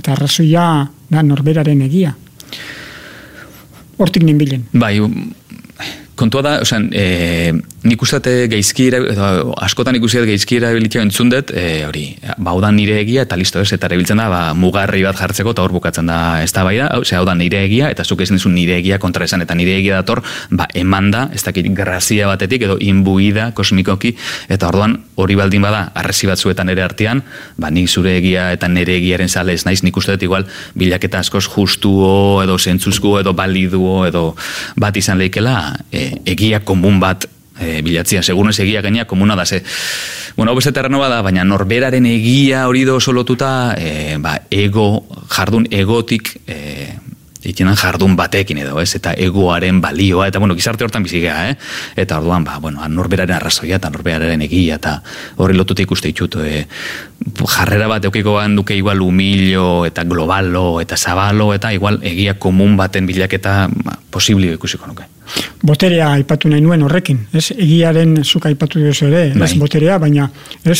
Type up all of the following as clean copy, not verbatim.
eta arrazoia da norberaren egia. Hortik ninbilen. Bai, kontua da, nik ustate geizkira, askotan ikusiat geizkira bilitia entzundet, hori, haudan nire egia, eta listo ez, eta erabiltzen da, mugarri bat jartzeko, eta hor bukatzen da ez da bai da, haudan nire egia, eta zuk ezin dizun nire egia kontra esan, eta nire egia dator, eman da, ez dakit grazia batetik, edo imbuida kosmikoki, eta orduan hori baldin bada, arresi batzuetan ere artean, nik zure egia eta nire egiaren zale ez naiz, nik uste dut igual, bilaketa askoz justuo, edo zentzuzko, edo baliduo, edo bat izan leikela, egia komun bat bilatzia, segun ez egia gaina komuna da, hau beste terreno bada, baina norberaren egia hori do solotuta, jardun egotik, itenan jardun batekin edo, ez? Eta egoaren balioa, eta gizarte hortan bizigea, eta orduan, norberaren arrazoia, eta norberaren egia, eta horri lotuta ikuste ditut, jarrera bat eukiko duke igual humillo, eta globalo, eta zabalo, eta igual egia komun baten bilaketa posiblio ikusiko nuke. Boterea aipatu nahi nuen horrekin, ez? Egiaren zuk aipatu duzu ere, ez boterea, baina ez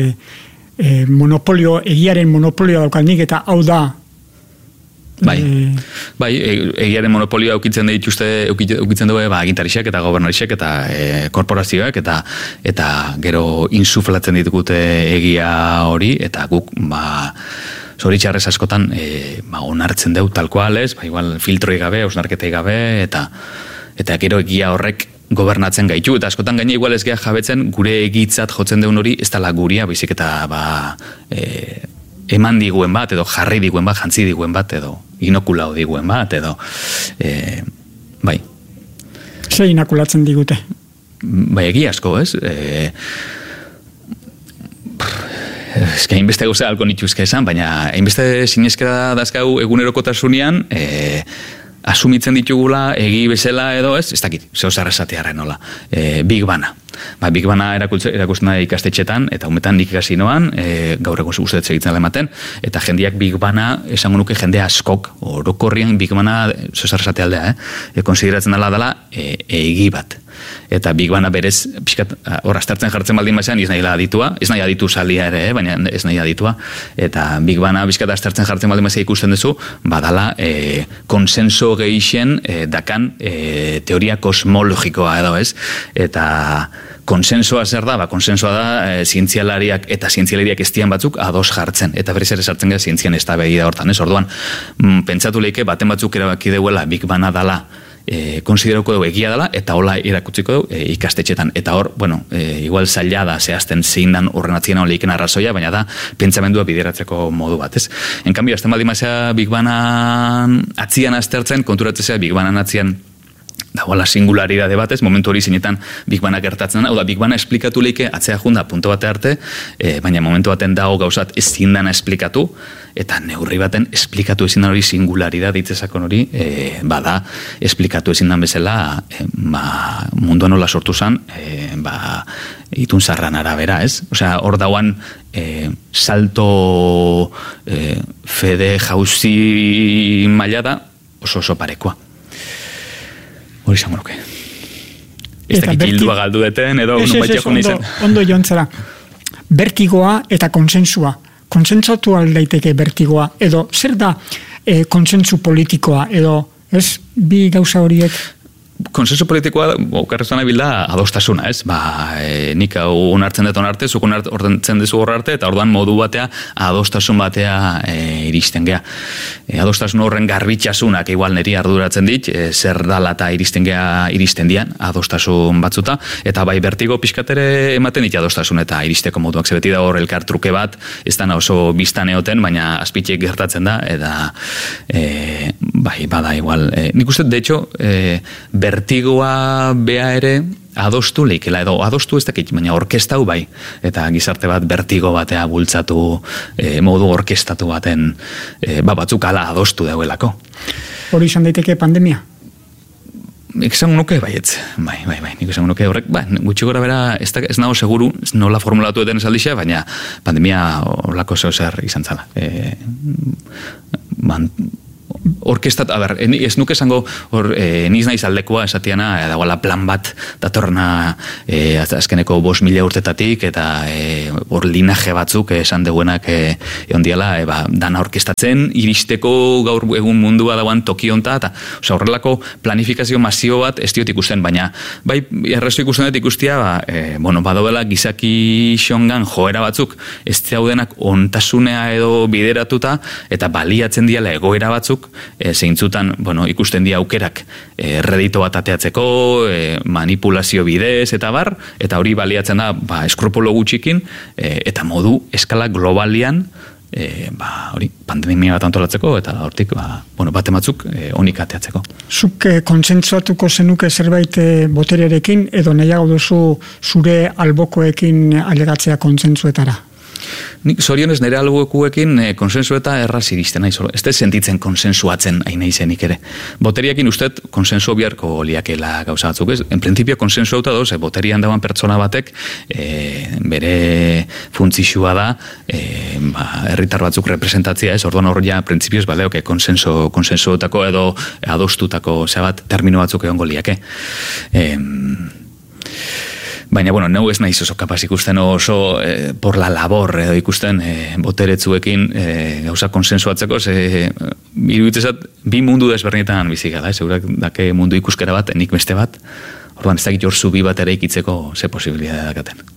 egiaren monopolio daukanik, eta hau da egiaren monopolioa ukitzen dugu agintarixek eta gobernarixek eta korporazioek eta gero insuflatzen ditugute egia hori, eta guk zoritxarrez askotan onartzen deu tal cual ez, igual filtroi gabe, osnarketei gabe, eta gero egia horrek gobernatzen gaitu, eta askotan gaine igual ez geha jabetzen gure egitzat jotzen deun hori ez dala guria, baizik eta eman diguen bat, edo jarri diguen bat, jantzi diguen bat, edo inokulao diguen bat, edo bai. Zer inakulatzen digute? Egia asko, ez? Hainbeste gauza alko nituzke esan, baina hainbeste sinezkera dazkau egunerokotasunean, asumitzen ditugula egi bezala edo ez dakit, zehozarra esatearen nola. Big Bana. Big Bana erakusten da ikastetxetan, eta umetan nik ikasi noan, gaur egun guztetze egiten dela ematen, eta jendeak Big Bana, esango nuke jende askok, orokorrian Big Bana, zehozarra esate aldea, konsideratzen dela egi bat. Eta Big Bana berez, pixkat, hor astartzen jartzen baldin bazean, ez nahi aditua, ez nahi aditu salia ere, baina ez nahi aditua, eta Big Bana pixkat astartzen jartzen baldin bazean ikusten duzu, badala konsenso gehixen dakan teoria kosmologikoa edo ez, eta konsensoa zer da? Konsensoa da zientzialariak eta zientzialariak estian batzuk ados jartzen, eta berriz ere sartzen gara zientzian ez da behida hortan, ez? Orduan, pentsatu leike, baten batzuk erabaki deuela Big Bana dala konsiderauko dugu egia dela, eta hola irakutziko dugu ikastetxetan. Eta hor, igual zaila da zehazten zein dan horren atzien hau lehiken arrazoia, baina da pentsamendua bideratzeko modu bat, ez? En cambio, azten baldin mazea Big Banan atzian aztertzen, konturatzea Big Banan atzian dagoela singularidade batez, momentu hori zinetan Big Bana gertatzen da, hau da, Big Bana esplikatu leike atzea junda punto bate arte, baina momentu baten dago gauzat ezin dana esplikatu, eta neurri baten esplikatu ezin dan hori singularidade ditzezakon hori, bada, esplikatu ezin dan bezala, munduan nola sortu zan, itun zarran arabera, ez? Osea, hor dauan salto fede jauzi maila da oso parekoa. Hori izango nuke. Ez dakit hildua galdu deten, edo nunbait jakun izan. Ondo jontzara. Bertigoa eta konsensua. Konsensuatu aldaiteke bertigoa, edo zer da konsensu politikoa, edo ez bi gauza horiek? Konsensu politikoa, okarrezan abilda adostasuna, ez? Nik hau onartzen dut onarte, zuk onartzen dezu horra arte, eta orduan modu batea adostasun batea iristen gea. Adostasun horren garbitxasunak igual niri arduratzen dit, zer dala eta iristen dian, adostasun batzuta, eta bai bertigo pixkatere ematen dit adostasun eta iristeko moduak. Zebeti da hor elkar truke bat, ez da oso biztan eoten, baina azpitxek gertatzen da, eta bada igual. Nik uste, de hecho, bertigoa bea ere adostu leikela, edo adostu ez dakit, baina orkestau bai, eta gizarte bat bertigo batea bultzatu modu orkestatu baten batzuk ala adostu dauelako. Hori izan daiteke pandemia? Nik esan nuke baietz, bai, nik esan nuke horrek, gutxi gora bera, ez nago seguru, nola formulatu eten esaldixe, baina pandemia horlako zer izan zala. orkestat, ez nuke esango, niz naiz aldekoa esatiana, dagoela plan bat datorna azkeneko 5.000 urtetatik, eta hor linaje batzuk esan deguenak egon diala, dana orkestatzen, iristeko gaur egun mundua dauan toki honta, eta horrelako planifikazio masio bat ez diot ikusten, baina bai, errezo ikusten dut ikustia, badauela gizaki xongan joera batzuk, ez zaudenak ontasunea edo bideratuta, eta baliatzen diala egoera batzuk, zeintzutan, ikusten dia aukerak redito bat ateatzeko, manipulazio bidez, eta bar, eta hori baliatzen da, eskrupolo gutxikin, eta modu eskala globalian, hori, pandemia bat antolatzeko, eta hortik, bate batzuk onik ateatzeko. Zuk kontsentsuatuko zenuke zerbait boterearekin, edo nahiago duzu zure albokoekin alegatzea kontsentsuetara? Nik zorionez nire alboekuekin konsensueta erraz iristen nahi, ez da sentitzen konsensuatzen hain izenik ere. Boteriakin ustet konsensu biharko liakela gauza batzuk, ez? En principio konsensu hauta doz, boterian dagoen pertsona batek bere funtzixua da herritar batzuk representatzia, ez? Orduan hor ja printzipioz baleok konsensuotako edo adostutako bat termino batzuk egongo liake. Baina, neu ez naiz oso kapaz ikusten oso por la labor edo ikusten boteretzuekin gauza konsensuatzeko, iruditzezat bi mundu desberdinetan bizik da, segurak dake mundu ikuskera bat, nik beste bat, orduan ez dakit hor zubi bat ere ikitzeko ze posibilitatea dakaten.